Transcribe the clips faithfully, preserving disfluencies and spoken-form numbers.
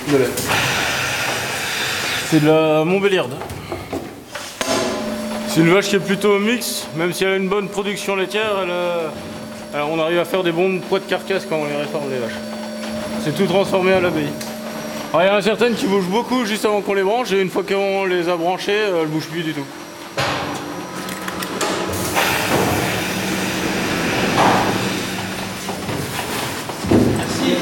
de lait. C'est de la Montbéliarde. C'est une vache qui est plutôt mixte, même si elle a une bonne production laitière, elle a... Alors on arrive à faire des bons poids de carcasse quand on les réforme les vaches. C'est tout transformé à l'abbaye. Alors il y en a certaines qui bougent beaucoup juste avant qu'on les branche, et une fois qu'on les a branchées, elles ne bougent plus du tout. Merci.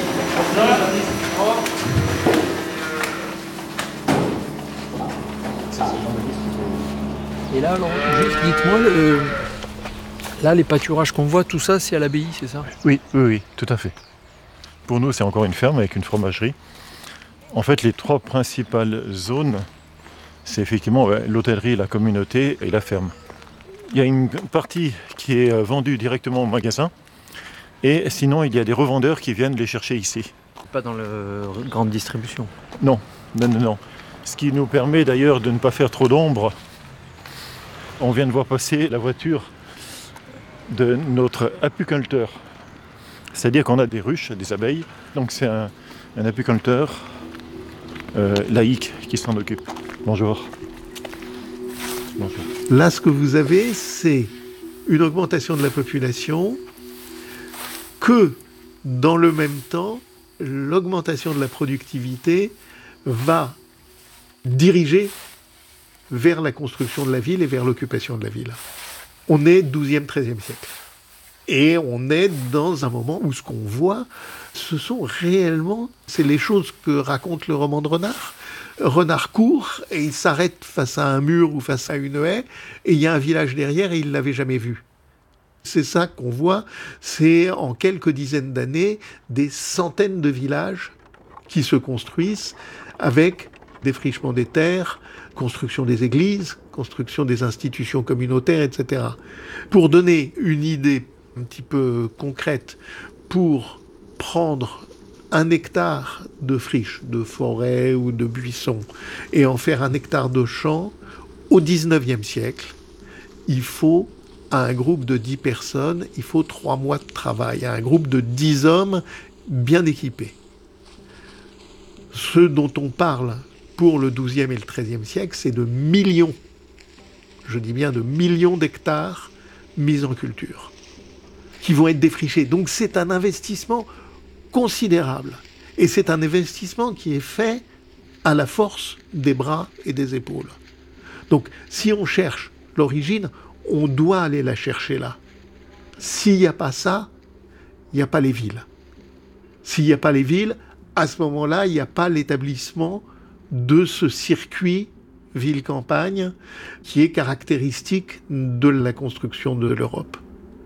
Et là, alors, juste dites-moi, le... là, les pâturages qu'on voit, tout ça, c'est à l'abbaye, c'est ça? Oui, oui, oui, tout à fait. Pour nous, c'est encore une ferme avec une fromagerie. En fait, les trois principales zones, c'est effectivement ouais, l'hôtellerie, la communauté et la ferme. Il y a une partie qui est vendue directement au magasin, et sinon, il y a des revendeurs qui viennent les chercher ici. Pas dans la grande distribution? Non, non, non, non. Ce qui nous permet d'ailleurs de ne pas faire trop d'ombre. On vient de voir passer la voiture de notre apiculteur. C'est-à-dire qu'on a des ruches, des abeilles. Donc c'est un, un apiculteur euh, laïque qui s'en occupe. Bonjour. Bonjour. Là, ce que vous avez, c'est une augmentation de la population que, dans le même temps, l'augmentation de la productivité va diriger vers la construction de la ville et vers l'occupation de la ville. On est douzième, treizième siècle. Et on est dans un moment où ce qu'on voit, ce sont réellement, c'est les choses que raconte le roman de Renard. Renard court et il s'arrête face à un mur ou face à une haie, et il y a un village derrière et il ne l'avait jamais vu. C'est ça qu'on voit, c'est en quelques dizaines d'années des centaines de villages qui se construisent avec défrichement des terres, construction des églises, construction des institutions communautaires, et cetera. Pour donner une idée un petit peu concrète, pour prendre un hectare de friche, de forêt ou de buisson, et en faire un hectare de champ, au dix-neuvième siècle, il faut, à un groupe de dix personnes, il faut trois mois de travail, à un groupe de dix hommes bien équipés. Ce dont on parle pour le douzième et le treizième siècle, c'est de millions, je dis bien de millions d'hectares mis en culture, qui vont être défrichés. Donc c'est un investissement considérable. Et c'est un investissement qui est fait à la force des bras et des épaules. Donc si on cherche l'origine, on doit aller la chercher là. S'il n'y a pas ça, il n'y a pas les villes. S'il n'y a pas les villes, à ce moment-là, il n'y a pas l'établissement de ce circuit ville-campagne qui est caractéristique de la construction de l'Europe.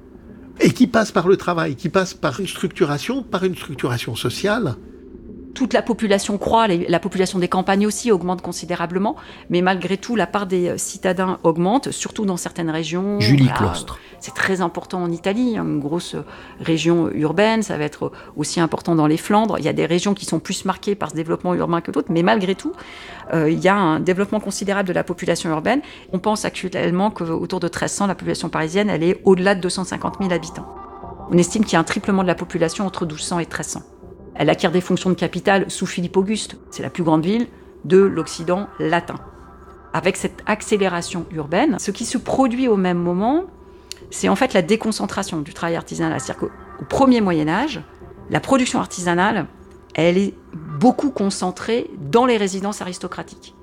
Et qui passe par le travail, qui passe par une structuration, par une structuration sociale. Toute la population croît, la population des campagnes aussi augmente considérablement, mais malgré tout, la part des citadins augmente, surtout dans certaines régions. Julie voilà, Claustre. C'est très important en Italie, une grosse région urbaine, ça va être aussi important dans les Flandres. Il y a des régions qui sont plus marquées par ce développement urbain que d'autres, mais malgré tout, euh, il y a un développement considérable de la population urbaine. On pense actuellement qu'autour de treize cents, la population parisienne, elle est au-delà de deux cent cinquante mille habitants. On estime qu'il y a un triplement de la population entre douze cents et treize cents. Elle acquiert des fonctions de capitale sous Philippe Auguste. C'est la plus grande ville de l'Occident latin. Avec cette accélération urbaine, ce qui se produit au même moment, c'est en fait la déconcentration du travail artisanal. C'est-à-dire qu'au premier Moyen-Âge, la production artisanale, elle est beaucoup concentrée dans les résidences aristocratiques.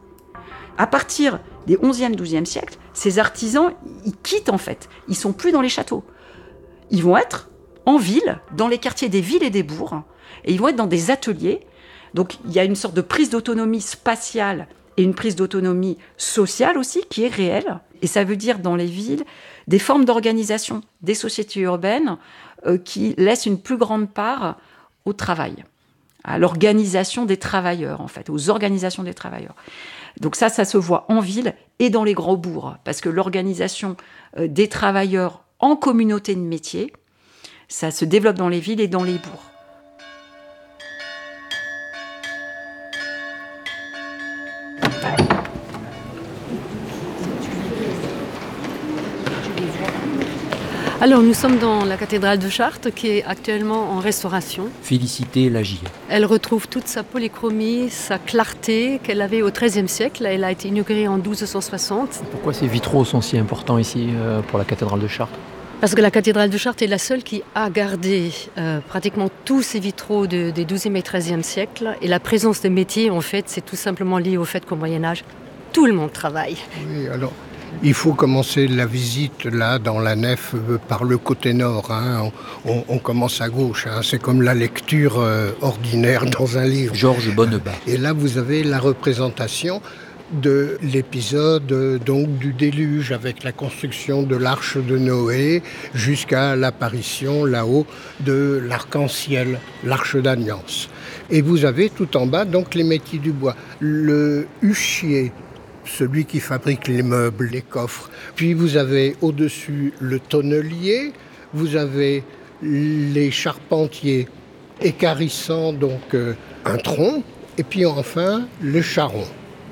À partir des onzième, douzième siècles, ces artisans, ils quittent en fait. Ils ne sont plus dans les châteaux. Ils vont être en ville, dans les quartiers des villes et des bourgs, et ils vont être dans des ateliers. Donc il y a une sorte de prise d'autonomie spatiale et une prise d'autonomie sociale aussi qui est réelle. Et ça veut dire dans les villes des formes d'organisation des sociétés urbaines euh, qui laissent une plus grande part au travail, à l'organisation des travailleurs en fait, aux organisations des travailleurs. Donc ça, ça se voit en ville et dans les grands bourgs, parce que l'organisation euh, des travailleurs en communauté de métiers, ça se développe dans les villes et dans les bourgs. Alors, nous sommes dans la cathédrale de Chartres qui est actuellement en restauration. Félicité Lagier. Elle retrouve toute sa polychromie, sa clarté qu'elle avait au treizième siècle. Elle a été inaugurée en douze cent soixante. Pourquoi ces vitraux sont si importants ici euh, pour la cathédrale de Chartres ? Parce que la cathédrale de Chartres est la seule qui a gardé euh, pratiquement tous ces vitraux de, des douzième et treizième siècles. Et la présence des métiers, en fait, c'est tout simplement lié au fait qu'au Moyen-Âge, tout le monde travaille. Oui, alors... il faut commencer la visite là dans la nef par le côté nord. Hein. On, on commence à gauche. Hein. C'est comme la lecture euh, ordinaire dans un livre. Georges Bonnebas. Et là, vous avez la représentation de l'épisode euh, donc du déluge avec la construction de l'arche de Noé jusqu'à l'apparition là-haut de l'arc-en-ciel, l'arche d'alliance. Et vous avez tout en bas donc les métiers du bois. Le huchier, celui qui fabrique les meubles, les coffres. Puis vous avez au-dessus le tonnelier, vous avez les charpentiers équarrissant donc euh, un tronc, et puis enfin le charron.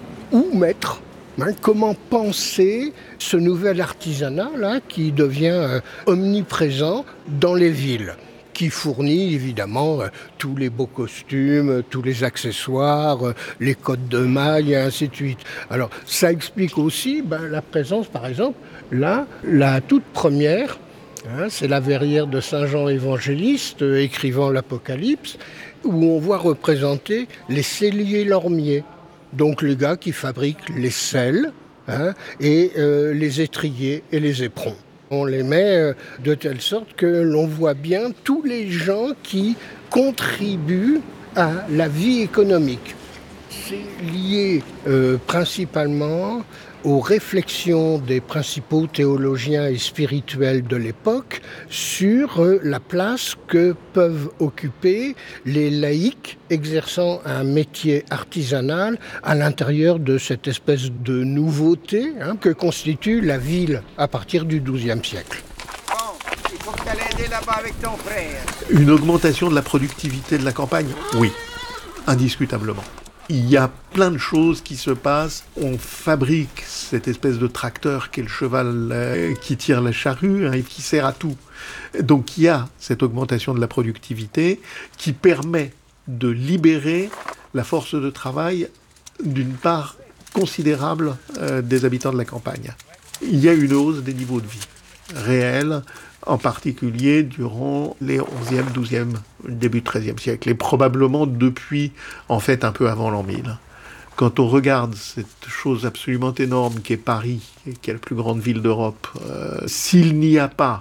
Où mettre hein, comment penser ce nouvel artisanat là qui devient euh, omniprésent dans les villes, qui fournit évidemment euh, tous les beaux costumes, euh, tous les accessoires, euh, les cottes de mailles et ainsi de suite. Alors ça explique aussi ben, la présence, par exemple, là, la toute première, hein, c'est la verrière de Saint Jean Évangéliste, euh, écrivant l'Apocalypse, où on voit représenter les selliers lormiers, donc les gars qui fabriquent les selles hein, et euh, les étriers et les éperons. On les met de telle sorte que l'on voit bien tous les gens qui contribuent à la vie économique. C'est lié euh, principalement aux réflexions des principaux théologiens et spirituels de l'époque sur euh, la place que peuvent occuper les laïcs exerçant un métier artisanal à l'intérieur de cette espèce de nouveauté hein, que constitue la ville à partir du douzième siècle. Bon, il faut que tu ailles aider là-bas avec ton frère. Une augmentation de la productivité de la campagne ? Oui, indiscutablement. Il y a plein de choses qui se passent. On fabrique cette espèce de tracteur qui est le cheval euh, qui tire la charrue hein, et qui sert à tout. Donc il y a cette augmentation de la productivité qui permet de libérer la force de travail d'une part considérable euh, des habitants de la campagne. Il y a une hausse des niveaux de vie réels, en particulier durant les onzième, douzième, début treizième siècle, et probablement depuis, en fait, un peu avant l'an mille. Quand on regarde cette chose absolument énorme qu'est Paris, qui est la plus grande ville d'Europe, euh, s'il n'y a pas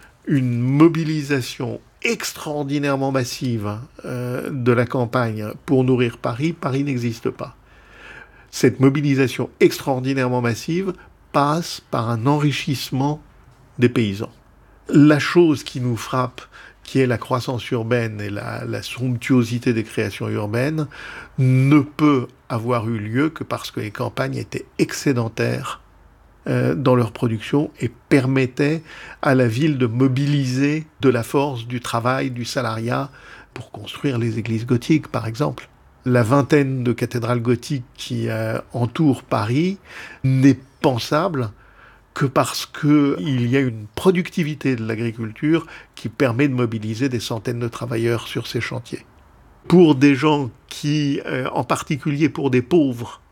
une mobilisation extraordinairement massive euh, de la campagne pour nourrir Paris, Paris n'existe pas. Cette mobilisation extraordinairement massive passe par un enrichissement des paysans. La chose qui nous frappe, qui est la croissance urbaine et la, la somptuosité des créations urbaines, ne peut avoir eu lieu que parce que les campagnes étaient excédentaires euh, dans leur production et permettaient à la ville de mobiliser de la force, du travail, du salariat pour construire les églises gothiques, par exemple. La vingtaine de cathédrales gothiques qui euh, entourent Paris n'est pensable que parce qu'il y a une productivité de l'agriculture qui permet de mobiliser des centaines de travailleurs sur ces chantiers. Pour des gens qui, euh, en particulier pour des pauvres,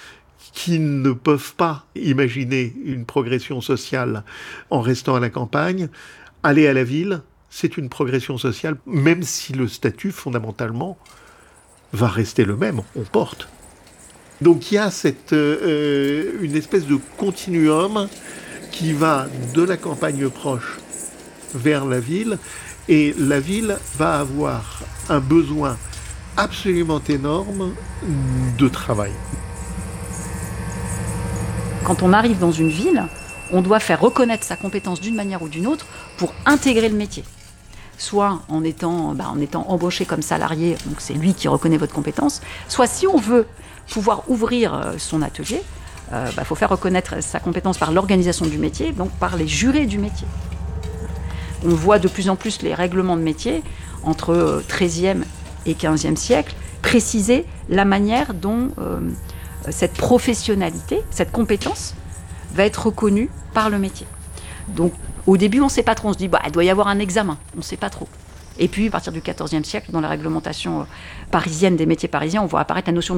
qui ne peuvent pas imaginer une progression sociale en restant à la campagne, aller à la ville, c'est une progression sociale, même si le statut, fondamentalement, va rester le même, on porte. Donc il y a cette, euh, une espèce de continuum qui va de la campagne proche vers la ville, et la ville va avoir un besoin absolument énorme de travail. Quand on arrive dans une ville, on doit faire reconnaître sa compétence d'une manière ou d'une autre pour intégrer le métier. Soit en étant, bah, en étant embauché comme salarié, donc c'est lui qui reconnaît votre compétence, soit si on veut pouvoir ouvrir son atelier, il euh, bah, faut faire reconnaître sa compétence par l'organisation du métier, donc par les jurés du métier. On voit de plus en plus les règlements de métier entre treizième et quinzième siècle préciser la manière dont euh, cette professionnalité, cette compétence va être reconnue par le métier. Donc Au début, on ne sait pas trop. On se dit, bah, il doit y avoir un examen. On ne sait pas trop. Et puis, à partir du quatorzième siècle, dans la réglementation parisienne des métiers parisiens, on voit apparaître la notion